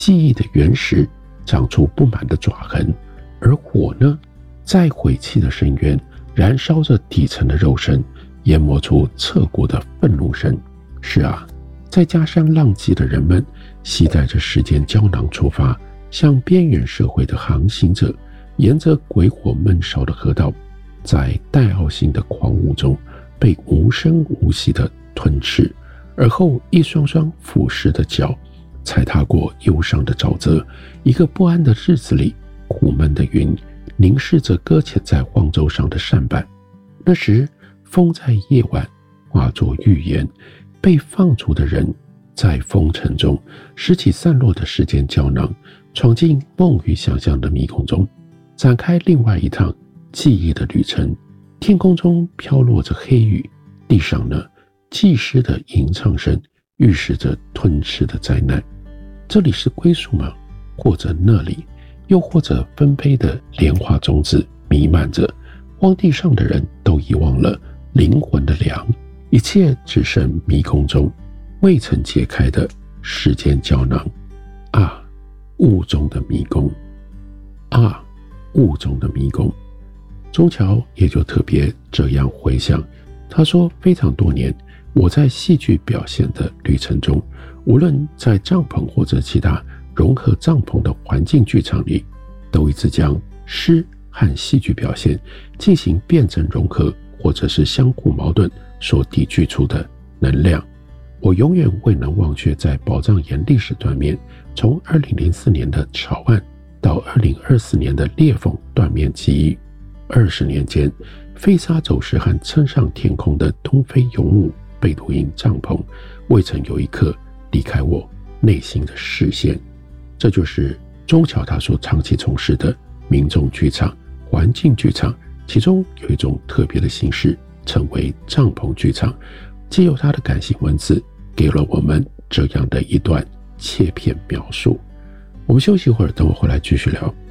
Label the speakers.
Speaker 1: 记忆的原石长出不满的爪痕，而火呢，在晦气的深渊燃烧着底层的肉身，研磨出彻骨的愤怒声。是啊，在家乡浪迹的人们携带着时间胶囊出发，向边缘社会的航行者，沿着鬼火闷烧的河道，在戴奥星的狂雾中被无声无息地吞噬，而后一双双腐蚀的脚踩踏过忧伤的沼泽。一个不安的日子里，苦闷的云凝视着搁浅在荒洲上的扇板。那时风在夜晚化作预言，被放逐的人在风尘中拾起散落的时间胶囊，闯进梦与想象的迷宫中，展开另外一趟记忆的旅程。天空中飘落着黑雨，地上呢，祭师的吟唱声预示着吞噬的灾难。这里是归宿吗？或者那里，又或者纷飞的莲花种子弥漫着，荒地上的人都遗忘了灵魂的凉，一切只剩迷宫中未曾解开的时间胶囊。啊，雾中的迷宫！啊，雾中的迷宫！钟桥也就特别这样回想。他说，非常多年，我在戏剧表现的旅程中，无论在帐篷或者其他融合帐篷的环境剧场里，都一直将诗和戏剧表现进行辩证融合，或者是相互矛盾所抵具出的能量。我永远未能忘却在宝藏岩历史断面，从2004年的草案到2024年的裂缝断面记忆。20年间，飞沙走石和撑上天空的东非游牧贝都因帐篷，未曾有一刻离开我内心的视线。这就是钟桥他所长期从事的民众剧场、环境剧场，其中有一种特别的形式，称为帐篷剧场。藉由他的感性文字，给了我们这样的一段切片描述。我们休息一会儿，等我回来继续聊。